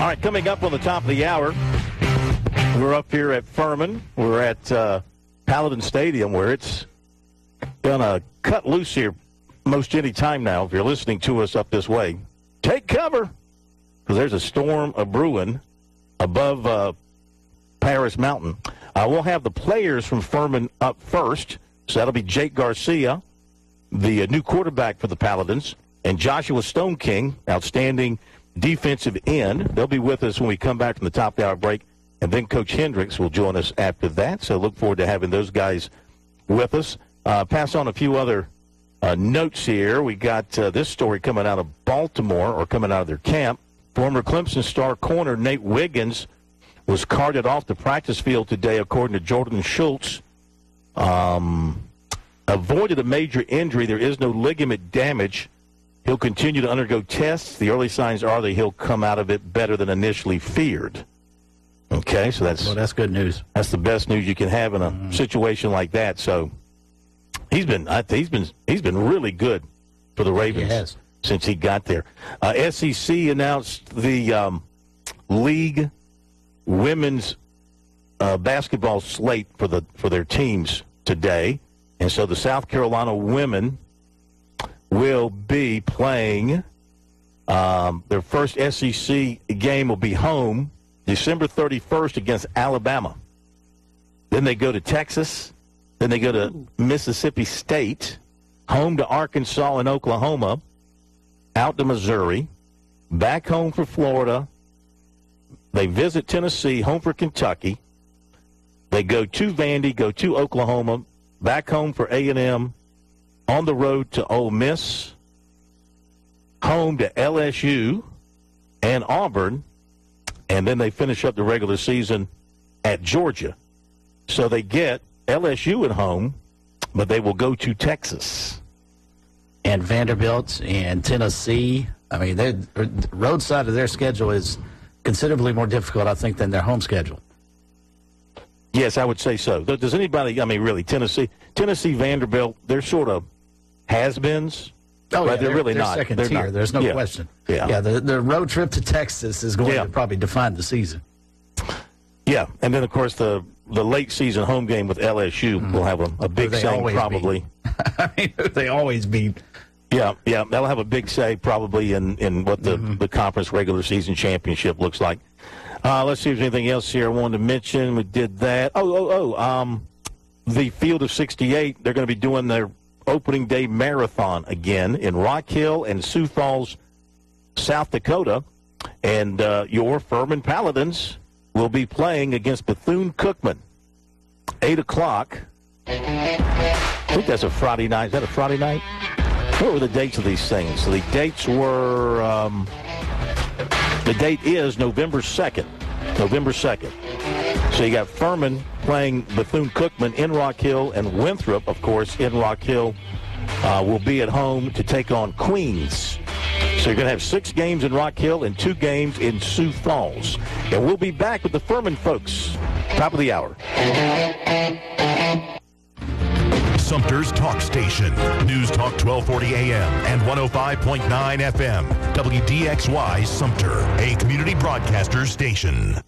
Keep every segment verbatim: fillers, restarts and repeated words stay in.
All right, coming up on the top of the hour, we're up here at Furman. We're at uh, Paladin Stadium, where it's going to cut loose here most any time now. If you're listening to us up this way, take cover, because there's a storm a brewing above uh, Paris Mountain. Uh, we'll have the players from Furman up first. So that'll be Jake Garcia, the uh, new quarterback for the Paladins, and Joshua Stone King, outstanding defensive end. They'll be with us when we come back from the top of the hour break. And then Coach Hendricks will join us after that. So look forward to having those guys with us. Uh, pass on a few other uh, notes here. We got uh, this story coming out of Baltimore, or coming out of their camp. Former Clemson star corner Nate Wiggins was carted off the practice field today, according to Jordan Schultz. Um, avoided a major injury. There is no ligament damage. He'll continue to undergo tests. The early signs are that he'll come out of it better than initially feared. Okay, so that's well, that's good news. That's the best news you can have in a mm-hmm. situation like that. So he's been, I think he's been, he's been really good for the Ravens yes. since he got there. Uh, S E C announced the um, league women's uh, basketball slate for the for their teams today, and so the South Carolina women will be playing. Um, their first S E C game will be home December thirty-first against Alabama. Then they go to Texas. Then they go to Mississippi State, home to Arkansas and Oklahoma, out to Missouri, back home for Florida. They visit Tennessee, home for Kentucky. They go to Vandy, go to Oklahoma, back home for A and M, on the road to Ole Miss, home to L S U and Auburn, and then they finish up the regular season at Georgia. So they get L S U at home, but they will go to Texas. And Vanderbilt and Tennessee, I mean, the road side of their schedule is considerably more difficult, I think, than their home schedule. Yes, I would say so. Does anybody, I mean, really, Tennessee, Tennessee, Vanderbilt, they're sort of has-beens. Oh, yeah, they're, they're really they're not. Second they're tier. not. There's no yeah. question. Yeah, yeah. The the road trip to Texas is going yeah. to probably define the season. Yeah, and then of course the the late season home game with L S U mm. will have a, a big say probably. I mean, they always beat. Yeah, yeah, that'll have a big say probably in, in what the, mm-hmm. the conference regular season championship looks like. Uh, let's see if there's anything else here I wanted to mention. We did that. Oh, oh, oh. Um, the Field of sixty-eight, they're going to be doing their opening day marathon again in Rock Hill and Sioux Falls, South Dakota. And uh, your Furman Paladins will be playing against Bethune-Cookman. eight o'clock. I think that's a Friday night. Is that a Friday night? What were the dates of these things? So the dates were, um, the date is November second. November second. So you got Furman playing Bethune-Cookman in Rock Hill, and Winthrop, of course, in Rock Hill, uh, will be at home to take on Queens. So you're going to have six games in Rock Hill and two games in Sioux Falls. And we'll be back with the Furman folks. Top of the hour. Sumter's Talk Station. News Talk twelve forty A M and one oh five point nine F M. W D X Y Sumter, a community broadcaster station.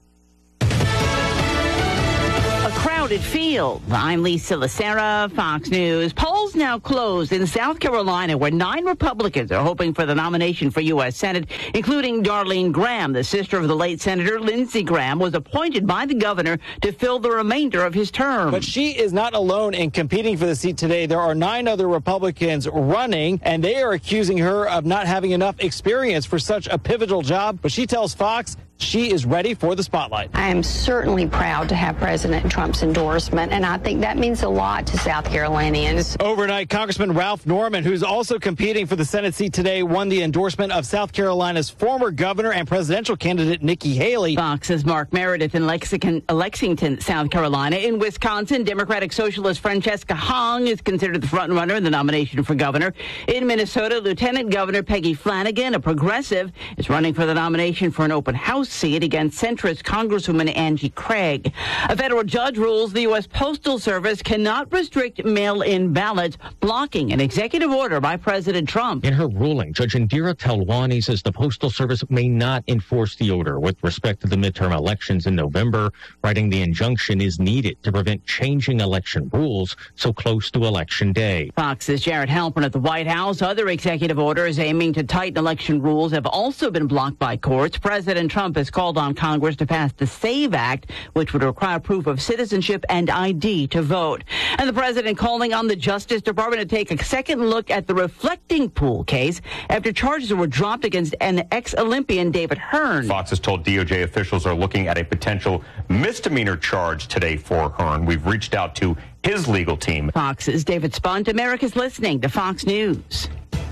A crowded field. I'm Lisa Lacera, Fox News. Polls now closed in South Carolina, where nine Republicans are hoping for the nomination for U S Senate, including Darlene Graham, the sister of the late Senator Lindsey Graham, was appointed by the governor to fill the remainder of his term. But she is not alone in competing for the seat today. There are nine other Republicans running, and they are accusing her of not having enough experience for such a pivotal job. But she tells Fox she is ready for the spotlight. I am certainly proud to have President Trump's endorsement, and I think that means a lot to South Carolinians. Overnight, Congressman Ralph Norman, who's also competing for the Senate seat today, won the endorsement of South Carolina's former governor and presidential candidate Nikki Haley. Fox's Mark Meredith in Lexington, Lexington, South Carolina. In Wisconsin, Democratic Socialist Francesca Hong is considered the frontrunner in the nomination for governor. In Minnesota, Lieutenant Governor Peggy Flanagan, a progressive, is running for the nomination for an open house House seat against centrist Congresswoman Angie Craig. A federal judge rules the U S Postal Service cannot restrict mail-in ballots, blocking an executive order by President Trump. In her ruling, Judge Indira Talwani says the Postal Service may not enforce the order with respect to the midterm elections in November, writing the injunction is needed to prevent changing election rules so close to Election Day. Fox's Jared Halpern at the White House. Other executive orders aiming to tighten election rules have also been blocked by courts. President Trump has called on Congress to pass the SAVE Act, which would require proof of citizenship and I D to vote. And the president calling on the Justice Department to take a second look at the reflecting pool case after charges were dropped against an ex-Olympian, David Hearn. Fox has told D O J officials are looking at a potential misdemeanor charge today for Hearn. We've reached out to his legal team. Fox's David Spunt. America's listening to Fox News.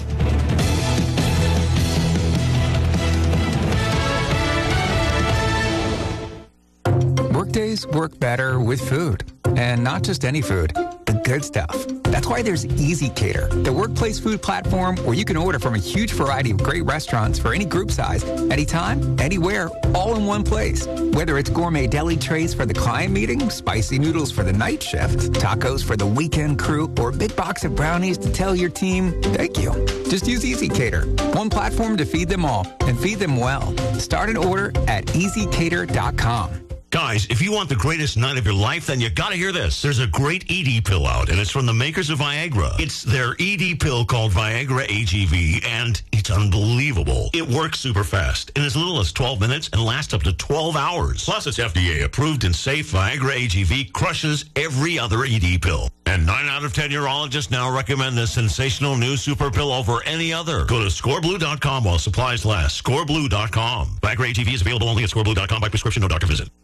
Workdays work better with food, and not just any food, the good stuff. That's why there's Easy Cater, the workplace food platform where you can order from a huge variety of great restaurants for any group size, anytime, anywhere, all in one place. Whether it's gourmet deli trays for the client meeting, spicy noodles for the night shift, tacos for the weekend crew, or a big box of brownies to tell your team, thank you. Just use Easy Cater, one platform to feed them all, and feed them well. Start an order at easy cater dot com. Guys, if you want the greatest night of your life, then you got to hear this. There's a great E D pill out, and it's from the makers of Viagra. It's their E D pill called Viagra A G V, and it's unbelievable. It works super fast in as little as twelve minutes and lasts up to twelve hours. Plus, it's F D A approved and safe. Viagra A G V crushes every other E D pill. And nine out of ten urologists now recommend this sensational new super pill over any other. Go to score blue dot com while supplies last. score blue dot com. Viagra A G V is available only at score blue dot com by prescription, no doctor visit.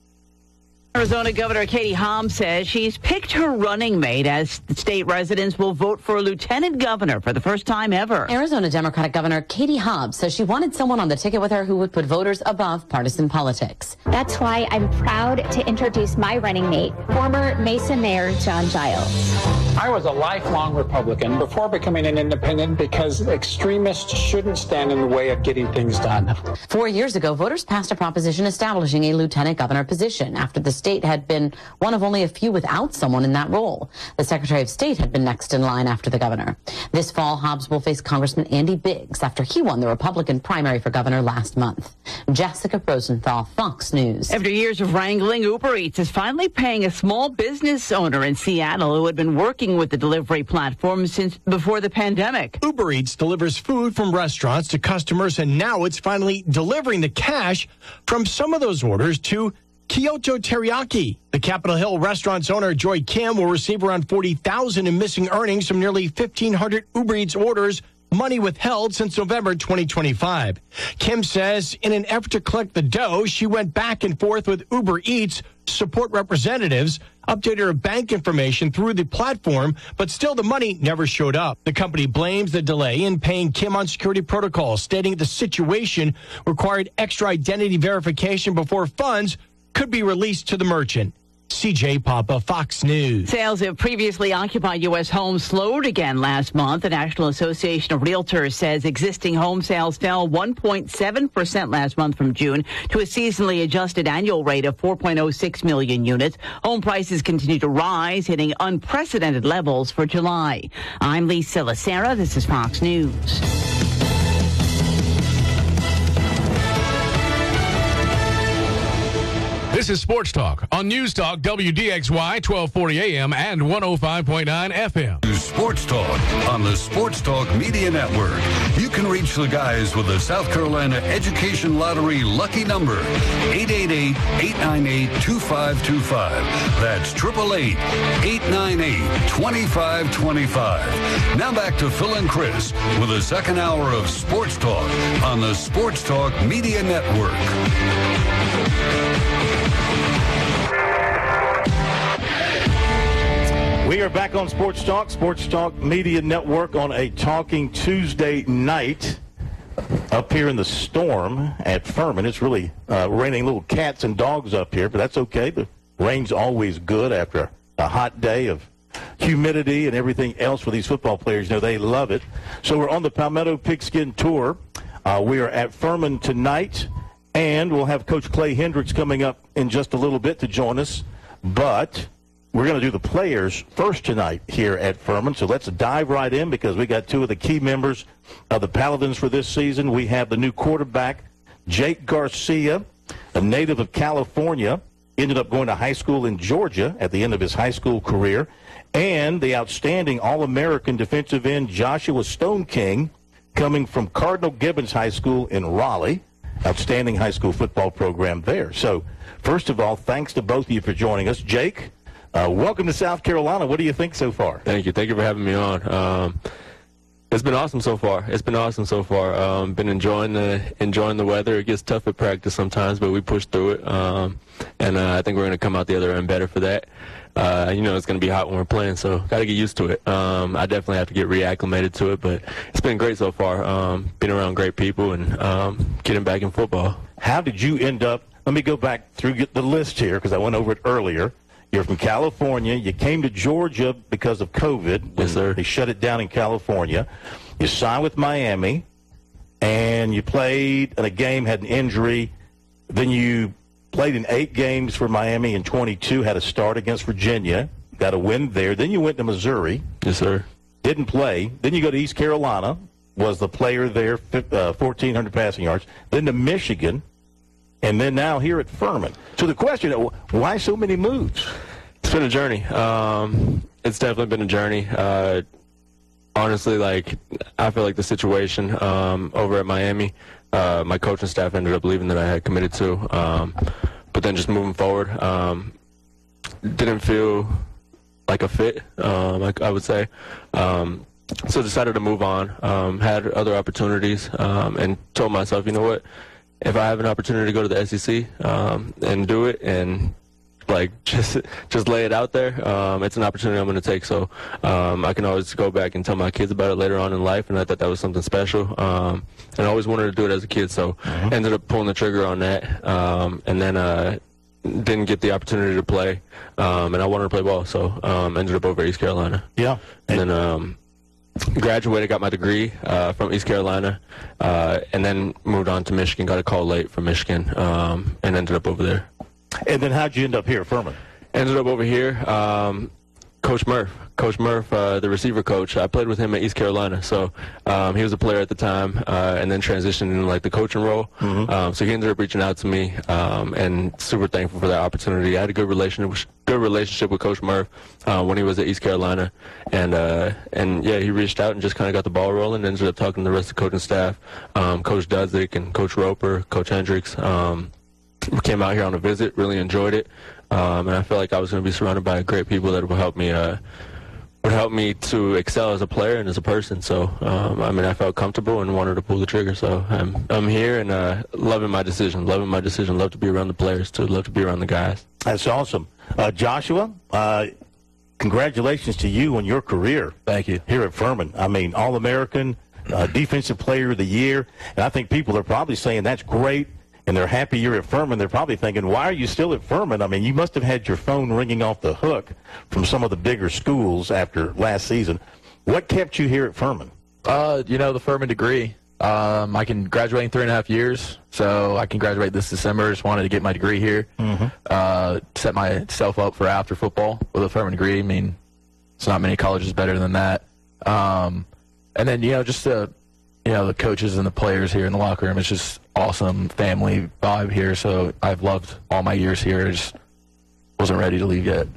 Arizona Governor Katie Hobbs says she's picked her running mate as state residents will vote for a lieutenant governor for the first time ever. Arizona Democratic Governor Katie Hobbs says she wanted someone on the ticket with her who would put voters above partisan politics. That's why I'm proud to introduce my running mate, former Mesa Mayor John Giles. I was a lifelong Republican before becoming an independent because extremists shouldn't stand in the way of getting things done. Four years ago, voters passed a proposition establishing a lieutenant governor position after the state had been one of only a few without someone in that role. The Secretary of State had been next in line after the governor. This fall, Hobbs will face Congressman Andy Biggs after he won the Republican primary for governor last month. Jessica Rosenthal, Fox News. After years of wrangling, Uber Eats is finally paying a small business owner in Seattle who had been working with the delivery platform since before the pandemic. Uber Eats delivers food from restaurants to customers, and now it's finally delivering the cash from some of those orders to Kyoto Teriyaki. The Capitol Hill restaurant's owner, Joy Kim, will receive around forty thousand dollars in missing earnings from nearly fifteen hundred Uber Eats orders, money withheld since November twenty twenty-five. Kim says in an effort to collect the dough, she went back and forth with Uber Eats support representatives, updated her bank information through the platform, but still the money never showed up. The company blames the delay in paying Kim on security protocols, stating the situation required extra identity verification before funds could be released to the merchant. C J Papa, Fox News. Sales of previously occupied U S homes slowed again last month. The National Association of Realtors says existing home sales fell one point seven percent last month from June to a seasonally adjusted annual rate of four point oh six million units. Home prices continue to rise, hitting unprecedented levels for July. I'm Lisa Lacera. This is Fox News. This is Sports Talk on News Talk W D X Y twelve forty A M and one oh five point nine F M. Sports Talk on the Sports Talk Media Network. You can reach the guys with the South Carolina Education Lottery lucky number, eight eight eight, eight nine eight, two five two five. That's eight eight eight, eight nine eight, two five two five. Now back to Phil and Chris with the second hour of Sports Talk on the Sports Talk Media Network. We are back on Sports Talk, Sports Talk Media Network on a Talking Tuesday night up here in the storm at Furman. It's really uh, raining little cats and dogs up here, but that's okay. The rain's always good after a hot day of humidity and everything else for these football players. You know, they love it. So we're on the Palmetto Pigskin Tour. Uh, we are at Furman tonight And we'll have Coach Clay Hendricks coming up in just a little bit to join us. But we're going to do the players first tonight here at Furman. So let's dive right in because we got two of the key members of the Paladins for this season. We have the new quarterback, Jake Garcia, a native of California, ended up going to high school in Georgia at the end of his high school career, and the outstanding All-American defensive end Joshua Stone King, coming from Cardinal Gibbons High School in Raleigh. Outstanding high school football program there. So, first of all, thanks to both of you for joining us. Jake, uh, welcome to South Carolina. What do you think so far? Thank you. Thank you for having me on. Um, it's been awesome so far. It's been awesome so far. Um, been enjoying the enjoying the weather. It gets tough at practice sometimes, but we push through it. Um, and uh, I think we're going to come out the other end better for that. Uh, you know, it's going to be hot when we're playing, so got to get used to it. Um, I definitely have to get reacclimated to it, but it's been great so far. Um, been around great people and um, getting back in football. How did you end up? Let me go back through the list here because I went over it earlier. You're from California. You came to Georgia because of COVID. Yes, sir. They shut it down in California. You signed with Miami, and you played in a game, had an injury. Then you played in eight games for Miami in twenty-two, had a start against Virginia, got a win there. Then you went to Missouri. Yes, sir. Didn't play. Then you go to East Carolina, was the player there, uh, fourteen hundred passing yards. Then to Michigan, and then now here at Furman. So the question, why so many moves? It's been a journey. Um, it's definitely been a journey. Uh, honestly, like, I feel like the situation um, over at Miami, uh, my coaching staff ended up leaving that I had committed to. Um, but then just moving forward, um, didn't feel like a fit, um, I, I would say. Um, so decided to move on, um, had other opportunities, um, and told myself, you know what, if I have an opportunity to go to the S E C um, and do it and like just just lay it out there, um, it's an opportunity I'm going to take. So um, I can always go back and tell my kids about it later on in life, and I thought that was something special. Um, and I always wanted to do it as a kid, so mm-hmm. ended up pulling the trigger on that, um, and then uh, didn't get the opportunity to play, um, and I wanted to play ball, so um, ended up over at East Carolina. Yeah. And then um, graduated, got my degree uh, from East Carolina, uh, and then moved on to Michigan, got a call late from Michigan, um, and ended up over there. And then how'd you end up here at Furman? Ended up over here. Um, Coach Murph. Coach Murph, uh, the receiver coach. I played with him at East Carolina, so um, he was a player at the time, uh, and then transitioned into like the coaching role. Mm-hmm. Um, so he ended up reaching out to me, um, and super thankful for that opportunity. I had a good relationship, good relationship with Coach Murph uh, when he was at East Carolina, and uh, and yeah, he reached out and just kind of got the ball rolling. Ended up talking to the rest of the coaching staff, um, Coach Dudzik and Coach Roper, Coach Hendricks. Um, we came out here on a visit, really enjoyed it, um, and I felt like I was going to be surrounded by great people that would help me. Uh, would help me to excel as a player and as a person. So, um, I mean, I felt comfortable and wanted to pull the trigger. So I'm I'm here and uh, loving my decision, loving my decision, love to be around the players too, love to be around the guys. That's awesome. Uh, Joshua, uh, congratulations to you on your career. Thank you. Here at Furman. I mean, All-American, uh, Defensive Player of the Year. And I think people are probably saying that's great. And they're happy you're at Furman. They're probably thinking, why are you still at Furman? I mean, you must have had your phone ringing off the hook from some of the bigger schools after last season. What kept you here at Furman? Uh, you know, the Furman degree. Um, I can graduate in three and a half years, so I can graduate this December. Just wanted to get my degree here, mm-hmm. uh, set myself up for after football with a Furman degree. I mean, it's not many colleges better than that. Um, and then, you know, just the, you know, the coaches and the players here in the locker room, it's just awesome family vibe here. So I've loved all my years here. I just wasn't ready to leave yet.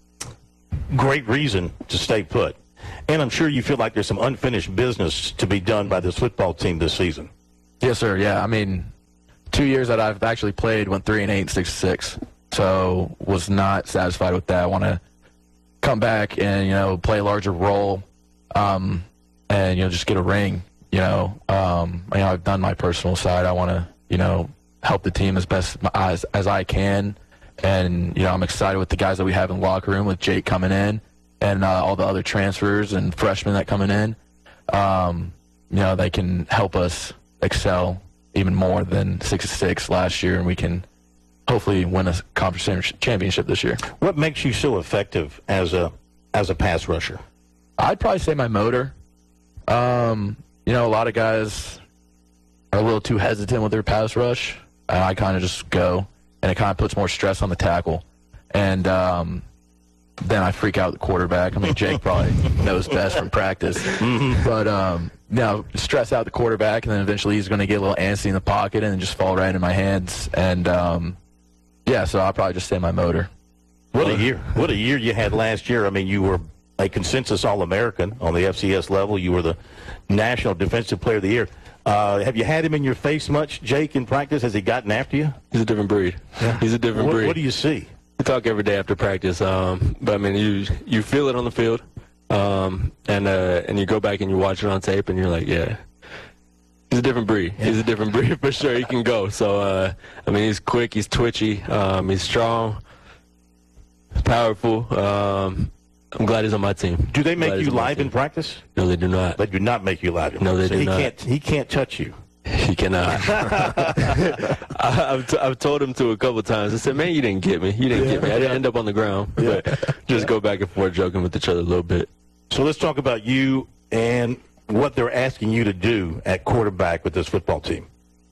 Great reason to stay put. And I'm sure you feel like there's some unfinished business to be done by this football team this season. Yes, sir. Yeah, I mean, two years that I've actually played went three and eight and six and six. So was not satisfied with that. I want to come back and, you know, play a larger role, um, and, you know, just get a ring. You know, um, you know, I've done my personal side. I want to, you know, help the team as best as as I can, and you know, I'm excited with the guys that we have in the locker room with Jake coming in, and uh, all the other transfers and freshmen that coming in. Um, you know, they can help us excel even more than six to six last year, and we can hopefully win a conference championship this year. What makes you so effective as a as a pass rusher? I'd probably say my motor. Um, You know, a lot of guys are a little too hesitant with their pass rush. and I kind of just go, and it kind of puts more stress on the tackle. And um, then I freak out the quarterback. I mean, Jake probably knows best from practice. Mm-hmm. But, um, you know, stress out the quarterback, and then eventually he's going to get a little antsy in the pocket and then just fall right in my hands. And, um, yeah, so I'll probably just stay my motor. What a year. What a year you had last year. I mean, you were a consensus All-American on the F C S level. You were the National Defensive Player of the Year. Uh, have you had him in your face much, Jake, in practice? Has he gotten after you? He's a different breed. Yeah. He's a different what, breed. What do you see? We talk every day after practice, um, but I mean, you you feel it on the field, um, and uh, and you go back and you watch it on tape, and you're like, yeah, he's a different breed. He's a different breed for sure. He can go. So uh, I mean, he's quick, he's twitchy, um, he's strong, powerful. Um, I'm glad he's on my team. Do they make you live in practice? No, they do not. They do not make you live. No, they so do he not. Can't, he can't touch you. He cannot. I, I've, t- I've told him to a couple times. I said, man, you didn't get me. You didn't yeah. get me. I didn't end up on the ground. Yeah. But just go back and forth joking with each other a little bit. So let's talk about you and what they're asking you to do at quarterback with this football team.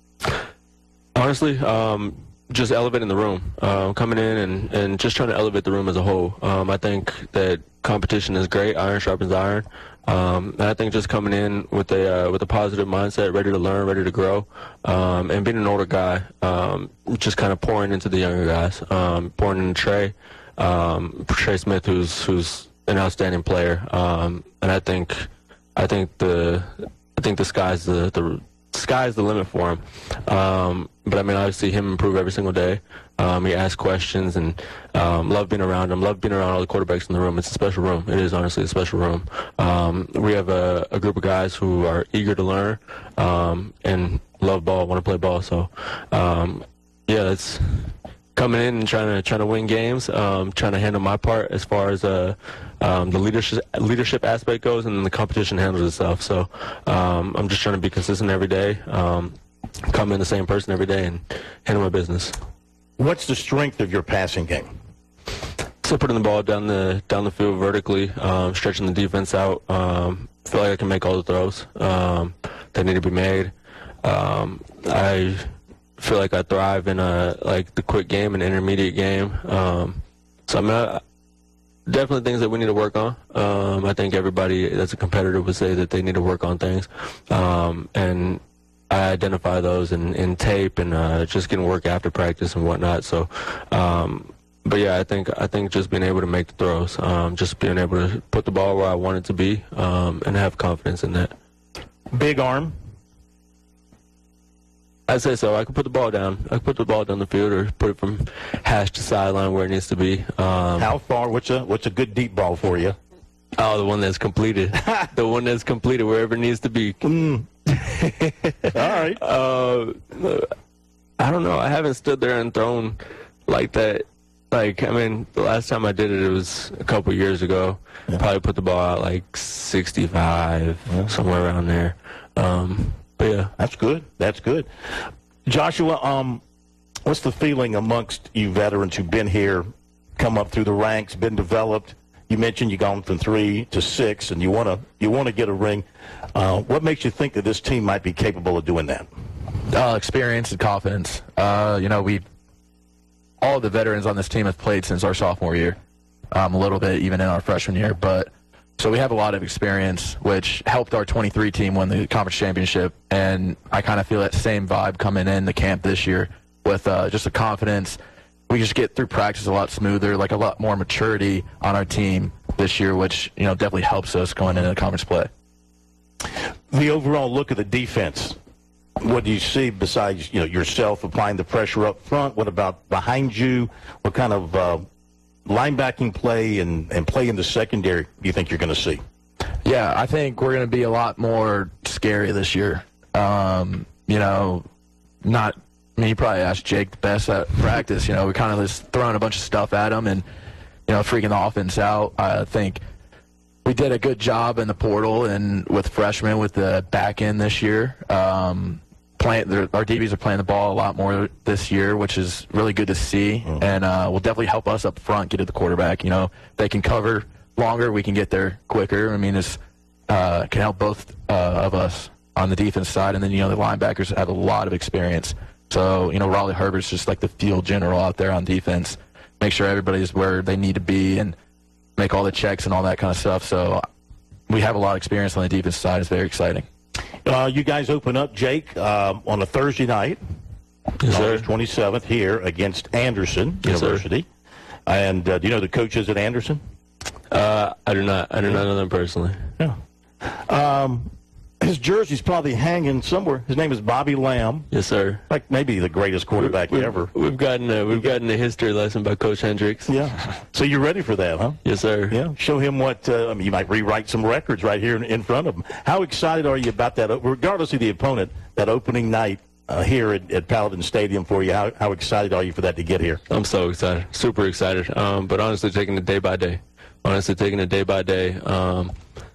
Honestly, um, just elevating the room. Um, coming in and, and just trying to elevate the room as a whole. Um, I think that competition is great. Iron sharpens iron. Um, and I think just coming in with a uh, with a positive mindset, ready to learn, ready to grow, um, and being an older guy, um, just kind of pouring into the younger guys, um, pouring into Trey, um, Trey Smith, who's who's an outstanding player, um, and I think I think the I think the sky's the the sky's the limit for him. Um, but I mean, I see him improve every single day. Um, he asks questions, and um, love being around him. Love being around all the quarterbacks in the room. It's a special room. It is honestly a special room. Um, we have a, a group of guys who are eager to learn um, and love ball, want to play ball. So, um, yeah, it's coming in and trying to trying to win games. Um, trying to handle my part as far as uh, um, the leadership leadership aspect goes, and then the competition handles itself. So, um, I'm just trying to be consistent every day. Um, come in the same person every day and handle my business. What's the strength of your passing game? So putting the ball down the down the field vertically, um, stretching the defense out. Um, feel like I can make all the throws um, that need to be made. Um, I feel like I thrive in a like the quick game and intermediate game. Um, so I mean, I, definitely things that we need to work on. Um, I think everybody that's a competitor would say that they need to work on things, um, and I identify those in, in tape and uh, just getting work after practice and whatnot. So, um, but yeah, I think I think just being able to make the throws, um, just being able to put the ball where I want it to be, um, and have confidence in that. Big arm. I'd say so. I could put the ball down. I could put the ball down the field or put it from hash to sideline where it needs to be. Um, How far? What's a what's a good deep ball for you? Oh, the one that's completed. The one that's completed wherever it needs to be. Mm. All right. Uh, I don't know. I haven't stood there and thrown like that. Like, I mean, the last time I did it, it was a couple years ago. Yeah. Probably put the ball out like sixty-five, yeah. somewhere around there. Um, but yeah, that's good. That's good. Joshua, um, what's the feeling amongst you veterans who've been here, come up through the ranks, been developed? You mentioned you've gone from three to six, and you want to you want to get a ring. Uh, what makes you think that this team might be capable of doing that? Uh, experience and confidence. Uh, you know, we all of the veterans on this team have played since our sophomore year, um, a little bit even in our freshman year. But so we have a lot of experience, which helped our twenty-three team win the conference championship. And I kind of feel that same vibe coming in the camp this year with uh, just a confidence. We just get through practice a lot smoother, like a lot more maturity on our team this year, which, you know, definitely helps us going into the conference play. The overall look of the defense, what do you see besides, you know, yourself applying the pressure up front? What about behind you? What kind of uh, linebacking play and, and play in the secondary do you think you're going to see? Yeah, I think we're going to be a lot more scary this year. Um, you know, not – I mean, you probably asked Jake the best at practice. You know, we kind of just throwing a bunch of stuff at him and, you know, freaking the offense out. I think we did a good job in the portal and with freshmen with the back end this year. Um, playing, our D Bs are playing the ball a lot more this year, which is really good to see, mm-hmm. and uh, will definitely help us up front get to the quarterback. You know, they can cover longer, we can get there quicker. I mean, it's uh, can help both uh, of us on the defense side, and then, you know, the linebackers have a lot of experience. So, you know, Raleigh Herbert's just like the field general out there on defense. Make sure everybody's where they need to be and make all the checks and all that kind of stuff. So we have a lot of experience on the defense side. It's very exciting. Uh, you guys open up, Jake, uh, on a Thursday night, yes, August twenty-seventh, here against Anderson yes, University. Sir. And uh, do you know the coaches at Anderson? Uh, I do not. I do not know them personally. Yeah. Um, his jersey's probably hanging somewhere. His name is Bobby Lamb. Yes, sir. Like maybe the greatest quarterback we've, ever. We've gotten a, we've gotten a history lesson by Coach Hendricks. Yeah. So you're ready for that, huh? Yes, sir. Yeah. Show him what. Uh, I mean, you might rewrite some records right here in, in front of him. How excited are you about that? Regardless of the opponent, that opening night uh, here at, at Paladin Stadium for you. How how excited are you for that to get here? I'm so excited. Super excited. Um, but honestly, taking it day by day. Honestly, taking it day by day. Um,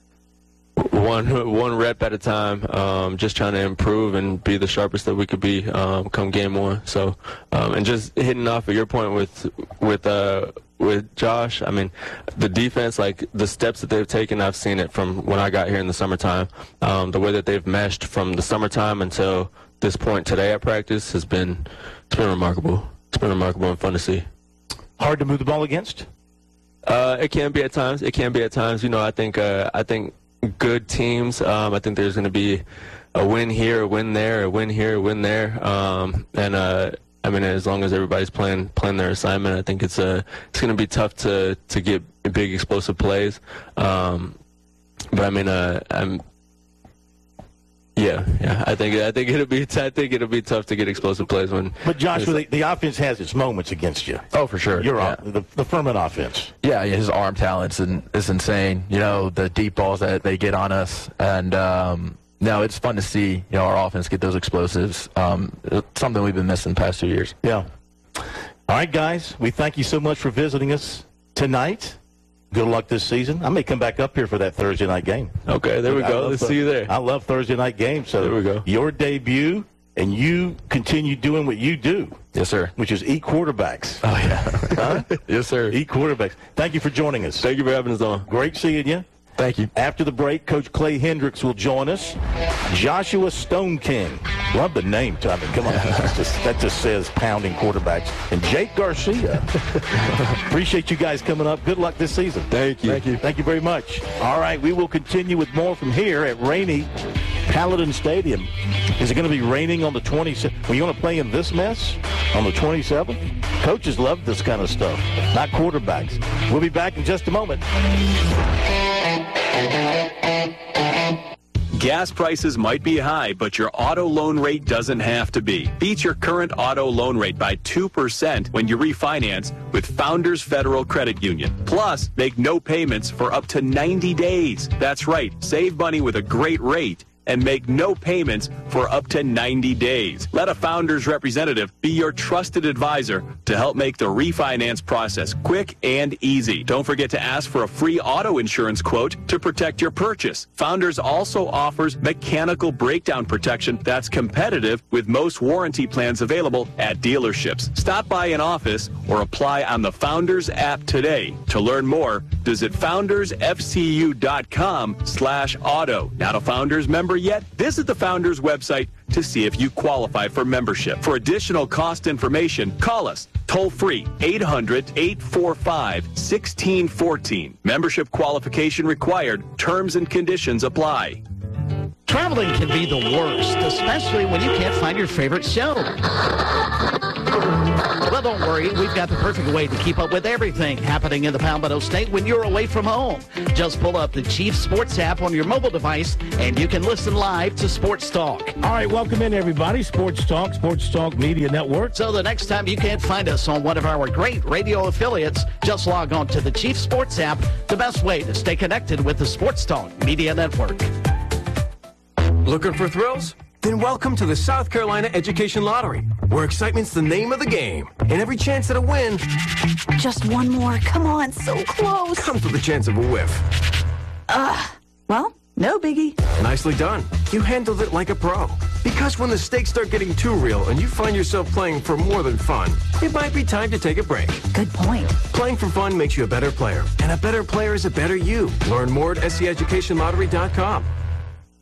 One one rep at a time, um, just trying to improve and be the sharpest that we could be um, come game one. So, um, and just hitting off of your point with with uh, with Josh. I mean, the defense, like the steps that they've taken, I've seen it from when I got here in the summertime. Um, the way that they've meshed from the summertime until this point today at practice has been it's been remarkable. It's been remarkable and fun to see. Hard to move the ball against? Uh, it can be at times. It can be at times. You know, I think uh, I think. good teams. Um, I think there's going to be a win here, a win there, a win here, a win there. Um, and uh, I mean, as long as everybody's playing playing their assignment, I think it's uh, it's going to be tough to to get big explosive plays. Um, but I mean, uh, I'm. Yeah, yeah. I think I think it'll be t- I think it'll be tough to get explosive plays when. But Joshua, the, the offense has its moments against you. Oh, for sure. You're yeah. on the, the Furman offense. Yeah, yeah, his arm talent's in, is insane. You know, the deep balls that they get on us, and um, no, it's fun to see. You know, our offense get those explosives. Um, it's something we've been missing the past two years. Yeah. All right, guys. We thank you so much for visiting us tonight. Good luck this season. I may come back up here for that Thursday night game. Okay, there we go. Let's the, see you there. I love Thursday night games. So there we go. Your debut, and you continue doing what you do. Yes, sir. Which is eat quarterbacks. Oh, yeah. Huh? Yes, sir. Eat quarterbacks. Thank you for joining us. Thank you for having us on. Great seeing you. Thank you. After the break, Coach Clay Hendricks will join us. Joshua Stone King. Love the name, Tommy. Come on. just, that just says pounding quarterbacks. And Jake Garcia. Appreciate you guys coming up. Good luck this season. Thank you. Thank you. Thank you very much. All right, we will continue with more from here at rainy Paladin Stadium. Is it going to be raining on the twenty-seventh? Are you going to play in this mess on the twenty-seventh? Coaches love this kind of stuff, not quarterbacks. We'll be back in just a moment. Gas prices might be high, but your auto loan rate doesn't have to be. Beat your current auto loan rate by two percent when you refinance with Founders Federal Credit Union. Plus, make no payments for up to ninety days. That's right, save money with a great rate and make no payments for up to ninety days. Let a Founders representative be your trusted advisor to help make the refinance process quick and easy. Don't forget to ask for a free auto insurance quote to protect your purchase. Founders also offers mechanical breakdown protection that's competitive with most warranty plans available at dealerships. Stop by an office or apply on the Founders app today. To learn more, visit foundersfcu.com slash auto. Not a Founders member yet? Visit the Founders website to see if you qualify for membership. For additional cost information, call us toll free eight hundred, eight four five, one six one four. Membership qualification required. Terms and conditions apply. Traveling can be the worst, especially when you can't find your favorite show. Well, don't worry. We've got the perfect way to keep up with everything happening in the Palmetto State when you're away from home. Just pull up the Chief Sports app on your mobile device, and you can listen live to Sports Talk. All right, welcome in, everybody. Sports Talk, Sports Talk Media Network. So the next time you can't find us on one of our great radio affiliates, just log on to the Chief Sports app, the best way to stay connected with the Sports Talk Media Network. Looking for thrills? Then welcome to the South Carolina Education Lottery, where excitement's the name of the game. And every chance at a win... Just one more. Come on, so close. ...comes with a chance of a whiff. Ugh. Well, no biggie. Nicely done. You handled it like a pro. Because when the stakes start getting too real and you find yourself playing for more than fun, it might be time to take a break. Good point. Playing for fun makes you a better player. And a better player is a better you. Learn more at S C education lottery dot com.